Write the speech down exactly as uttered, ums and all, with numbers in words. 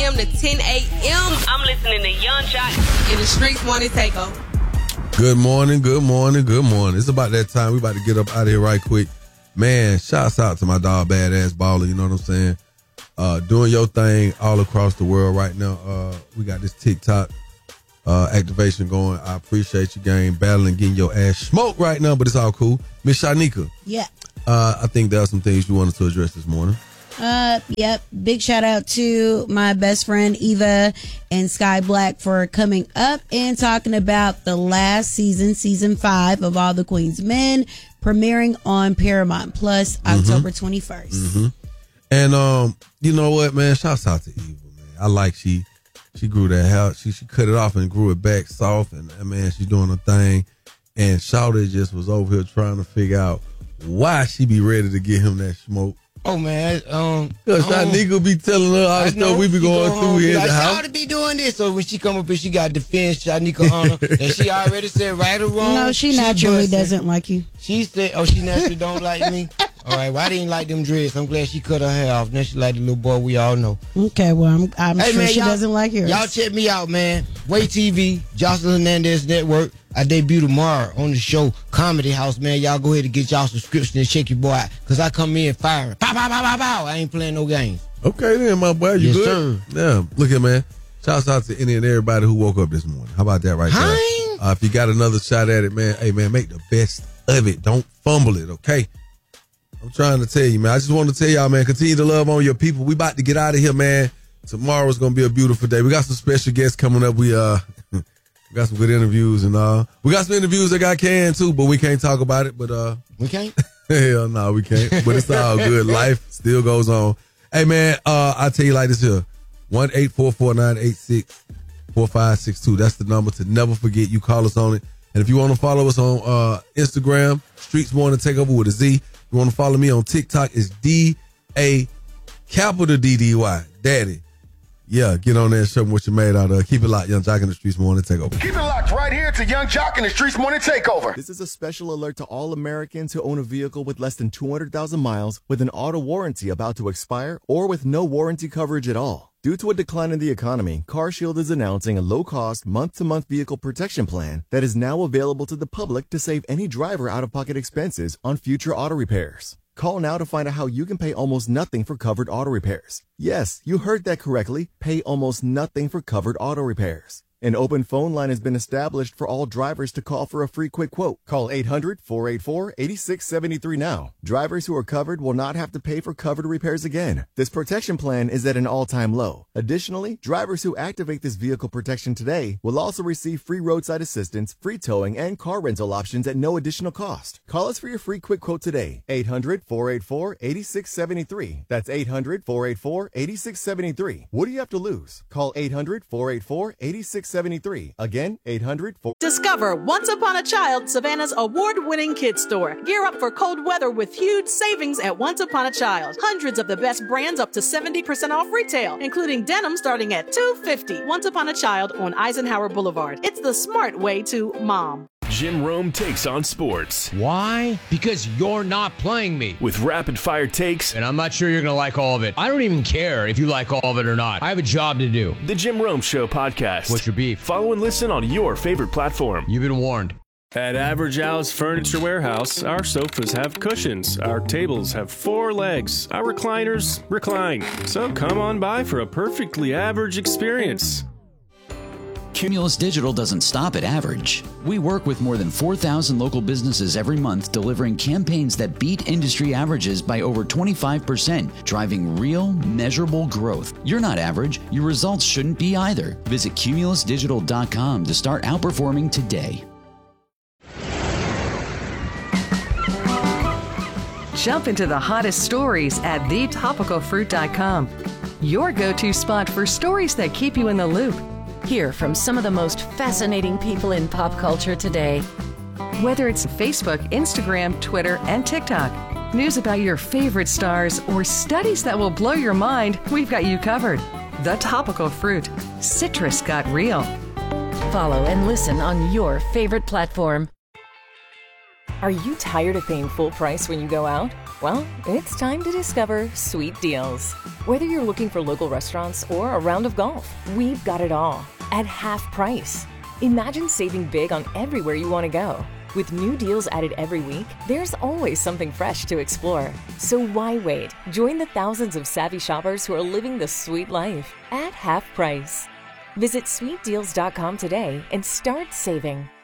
p.m. to ten a.m. I'm listening to Young Jock in the Streets Morning Takeover. Good morning, good morning, good morning. It's about that time. We about to get up out of here right quick. Man, shouts out to my dog, Badass Baller, you know what I'm saying? Uh, doing your thing all across the world right now. Uh, we got this TikTok uh, activation going. I appreciate you, gang, battling, getting your ass smoked right now, but it's all cool. Miss Shanika. Yeah. Uh, I think there are some things you wanted to address this morning. Uh, yep. Big shout out to my best friend Eva and Sky Black for coming up and talking about the last season, season five of All the Queen's Men, premiering on Paramount Plus October mm-hmm. twenty-first. Mm-hmm. And um, you know what, man? Shouts out to Eva, man. I like she she grew that hair. She she cut it off and grew it back soft, and, and man, she's doing her thing. And Shawty just was over here trying to figure out why she be ready to get him that smoke. Oh, man. Um, Because um, Shanika be telling her all the stuff we be going go through here in like, the house. She ought to be doing this. So when she come up here, she got to defend Shanika Honor. And she already said right or wrong. No, she, she naturally busted. Doesn't like you. She said, oh, she naturally don't like me? All right, well, I didn't like them dreads. I'm glad she cut her hair off. Now she like the little boy we all know. Okay, well, I'm, I'm hey, sure man, she doesn't like yours. Y'all check me out, man. Way T V, Jocelyn Hernandez Network. I debut tomorrow on the show Comedy House, man. Y'all go ahead and get y'all subscription and check your boy out. Because I come in firing. Pow, pow, pow, pow, pow. I ain't playing no games. Okay, then, my boy. You yes, good? Sir. Yeah. Look here, man. Shouts out to any and everybody who woke up this morning. How about that right Hi. there? Uh, if you got another shot at it, man, hey, man, make the best of it. Don't fumble it, okay? I'm trying to tell you, man. I just want to tell y'all, man, continue to love on your people. We about to get out of here, man. Tomorrow's going to be a beautiful day. We got some special guests coming up. We, uh... We got some good interviews and uh we got some interviews that got canned too, but we can't talk about it. But uh we can't. Hell no, we can't. But it's all good. Life still goes on. Hey man, uh I tell you like this here. One eight four four nine eight six four five six two. That's the number to never forget. You call us on it. And if you want to follow us on uh Instagram, Streets Morning Takeover with a Z. If you want to follow me on TikTok, it's D A capital D D Y. Daddy. Yeah, get on there and show them what you made out of. Keep it locked, Young Jock in the Streets Morning Takeover. Keep it locked right here to Young Jock in the Streets Morning Takeover. This is a special alert to all Americans who own a vehicle with less than two hundred thousand miles, with an auto warranty about to expire, or with no warranty coverage at all. Due to a decline in the economy, CarShield is announcing a low-cost, month-to-month vehicle protection plan that is now available to the public to save any driver out-of-pocket expenses on future auto repairs. Call now to find out how you can pay almost nothing for covered auto repairs. Yes, you heard that correctly. Pay almost nothing for covered auto repairs. An open phone line has been established for all drivers to call for a free quick quote. Call eight hundred, four eight four, eight six seven three now. Drivers who are covered will not have to pay for covered repairs again. This protection plan is at an all-time low. Additionally, drivers who activate this vehicle protection today will also receive free roadside assistance, free towing, and car rental options at no additional cost. Call us for your free quick quote today. eight hundred, four eight four, eight six seven three. That's eight hundred, four eight four, eight six seven three. What do you have to lose? Call eight hundred, four eight four, eight six seven three. Again, eight hundred, four Discover Once Upon a Child, Savannah's award-winning kids store. Gear up for cold weather with huge savings at Once Upon a Child. Hundreds of the best brands up to seventy percent off retail, including denim starting at two hundred fifty dollars. Once Upon a Child on Eisenhower Boulevard. It's the smart way to mom. Jim Rome takes on sports. Why? Because you're not playing me. With rapid-fire takes. And I'm not sure you're going to like all of it. I don't even care if you like all of it or not. I have a job to do. The Jim Rome Show podcast. What's your beef? Follow and listen on your favorite platform. You've been warned. At Average Al's Furniture Warehouse, our sofas have cushions, our tables have four legs, our recliners recline. So come on by for a perfectly average experience. Cumulus Digital doesn't stop at average. We work with more than four thousand local businesses every month, delivering campaigns that beat industry averages by over twenty-five percent, driving real, measurable growth. You're not average. Your results shouldn't be either. Visit cumulus digital dot com to start outperforming today. Jump into the hottest stories at the topical fruit dot com. Your go-to spot for stories that keep you in the loop. Hear from some of the most fascinating people in pop culture today. Whether it's Facebook, Instagram, Twitter, and TikTok, news about your favorite stars, or studies that will blow your mind, we've got you covered. The Topical Fruit. Citrus got real. Follow and listen on your favorite platform. Are you tired of paying full price when you go out? Well, it's time to discover Sweet Deals. Whether you're looking for local restaurants or a round of golf, we've got it all at half price. Imagine saving big on everywhere you want to go. With new deals added every week, there's always something fresh to explore. So why wait? Join the thousands of savvy shoppers who are living the sweet life at half price. Visit sweet deals dot com today and start saving.